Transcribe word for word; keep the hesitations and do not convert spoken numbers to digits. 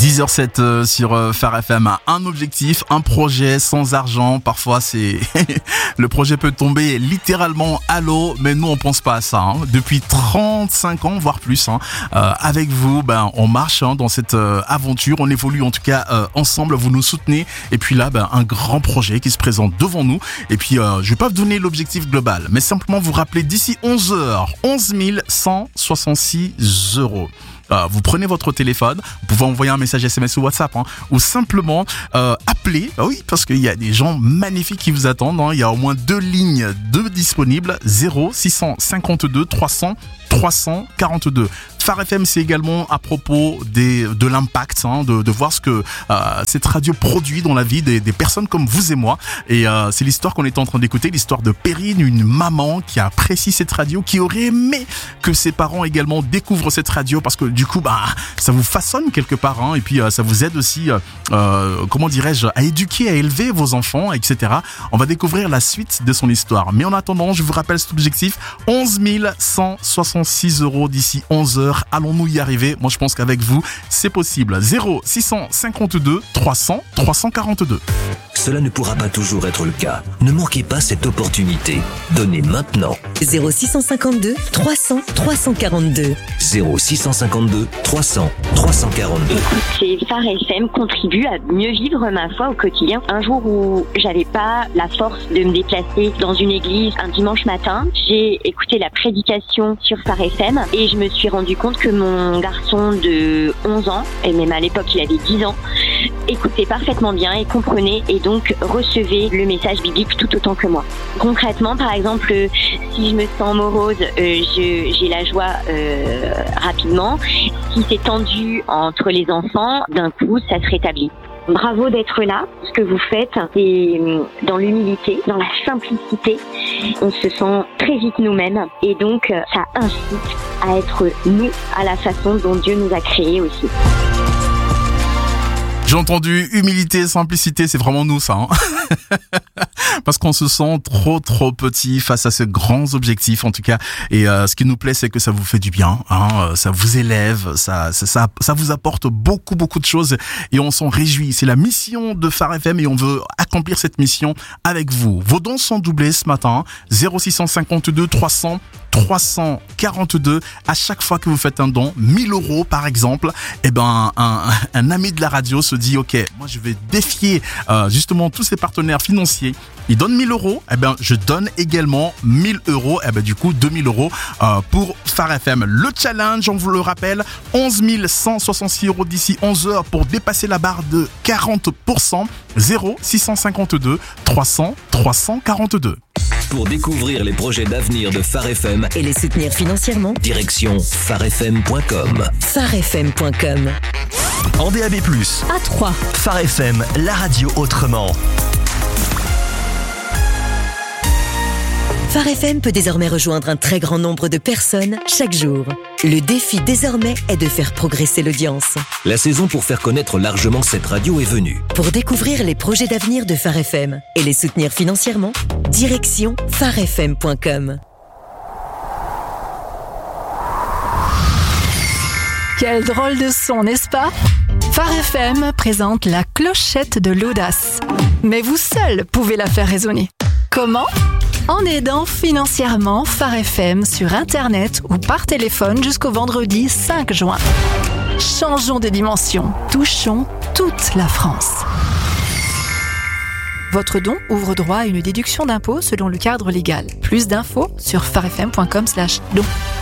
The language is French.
dix heures zéro sept euh, sur euh, Phare F M. Un objectif, un projet sans argent. Parfois, c'est le projet peut tomber littéralement à l'eau, mais nous, on pense pas à ça. Hein. Depuis trente-cinq ans, voire plus, hein, euh, avec vous, ben, on marche hein, dans cette euh, aventure. On évolue en tout cas euh, ensemble. Vous nous soutenez. Et puis là, ben, un grand projet qui se présente devant nous. Et puis, euh, je vais pas vous donner l'objectif global, mais simplement vous rappeler d'ici onze heures, onze mille cent soixante-six euros. Euh, vous prenez votre téléphone, vous pouvez envoyer un message S M S ou WhatsApp, hein, ou simplement euh, appeler. Bah oui, parce qu'il y a des gens magnifiques qui vous attendent. Hein. Il y a au moins deux lignes de disponibles. zéro six cent cinquante-deux trois cents trois cent quarante-deux. Phare F M, c'est également à propos des, de l'impact, hein, de, de voir ce que euh, cette radio produit dans la vie des, des personnes comme vous et moi. Et euh, c'est l'histoire qu'on est en train d'écouter, l'histoire de Perrine, une maman qui apprécie cette radio, qui aurait aimé que ses parents également découvrent cette radio, parce que du coup, bah, ça vous façonne quelque part, hein, et puis euh, ça vous aide aussi, euh, euh, comment dirais-je, à éduquer, à élever vos enfants, et cetera. On va découvrir la suite de son histoire. Mais en attendant, je vous rappelle cet objectif, onze mille cent soixante-six euros d'ici onze heures. Allons-nous y arriver? Moi, je pense qu'avec vous, c'est possible. zéro six cent cinquante-deux trois cents trois cent quarante-deux. Cela ne pourra pas toujours être le cas. Ne manquez pas cette opportunité. Donnez maintenant. zéro six cent cinquante-deux trois cents trois cent quarante-deux. zéro six cent cinquante-deux trois cents trois cent quarante-deux. Écoutez, Phare F M contribue à mieux vivre ma foi au quotidien. Un jour où j'avais pas la force de me déplacer dans une église un dimanche matin, j'ai écouté la prédication sur Phare F M et je me suis rendu compte que mon garçon de onze ans, et même à l'époque il avait dix ans, écoutait parfaitement bien et comprenait et donc recevait le message biblique tout autant que moi. Concrètement, par exemple, si je me sens morose, euh, je, j'ai la joie euh, rapidement. Si c'est tendu entre les enfants, d'un coup, ça se rétablit. Bravo d'être là. Ce que vous faites, c'est dans l'humilité, dans la simplicité. On se sent très vite nous-mêmes et donc ça incite à être nous à la façon dont Dieu nous a créés aussi. J'ai entendu humilité, simplicité, c'est vraiment nous ça. Hein. Parce qu'on se sent trop trop petit face à ces grands objectifs en tout cas. Et euh, ce qui nous plaît, c'est que ça vous fait du bien, hein, ça vous élève, ça, ça ça ça vous apporte beaucoup beaucoup de choses et on s'en réjouit. C'est la mission de Phare F M et on veut accomplir cette mission avec vous. Vos dons sont doublés ce matin. zéro six cent cinquante-deux trois cents trois cent quarante-deux. À chaque fois que vous faites un don, mille euros par exemple, eh ben un, un ami de la radio se dit ok, moi je vais défier euh, justement tous ces partenaires financiers. Il donne mille euros, eh ben je donne également mille euros, eh ben du coup deux mille euros euh, pour Phare F M. Le challenge, on vous le rappelle, onze mille cent soixante-six euros d'ici onze heures pour dépasser la barre de quarante pour cent. zéro six cent cinquante-deux trois cents trois cent quarante-deux. Pour découvrir les projets d'avenir de Phare F M Et les soutenir financièrement, direction phare f m point com. phare f m point com. En D A B plus, À Troyes. Phare F M, la radio autrement. Phare F M peut désormais rejoindre un très grand nombre de personnes chaque jour. Le défi désormais est de faire progresser l'audience. La saison pour faire connaître largement cette radio est venue. Pour découvrir les projets d'avenir de Phare F M et les soutenir financièrement, direction phare f m point com. Quel drôle de son, n'est-ce pas? Phare F M présente la clochette de l'audace. Mais vous seul pouvez la faire résonner. Comment? En aidant financièrement Phare F M sur Internet ou par téléphone jusqu'au vendredi cinq juin. Changeons de dimension, touchons toute la France. Votre don ouvre droit à une déduction d'impôt selon le cadre légal. Plus d'infos sur phare f m point com slash don.